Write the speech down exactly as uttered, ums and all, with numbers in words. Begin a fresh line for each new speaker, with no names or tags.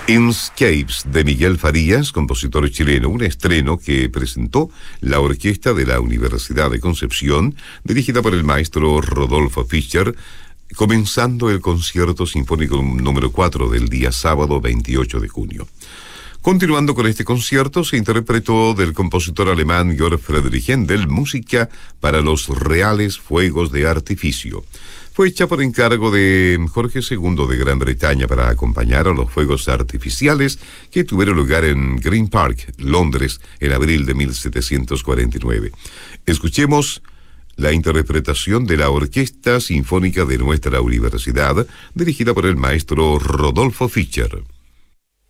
Inscapes de Miguel Farías, compositor chileno, un estreno que presentó la orquesta de la Universidad de Concepción, dirigida por el maestro Rodolfo Fischer, comenzando el concierto sinfónico número cuatro del día sábado veintiocho de junio. Continuando con este concierto, se interpretó del compositor alemán Georg Friedrich Händel música para los reales fuegos de artificio. Fue hecha por encargo de Jorge segundo de Gran Bretaña para acompañar a los fuegos artificiales que tuvieron lugar en Green Park, Londres, en abril de mil setecientos cuarenta y nueve. Escuchemos la interpretación de la Orquesta Sinfónica de nuestra universidad, dirigida por el maestro Rodolfo Fischer.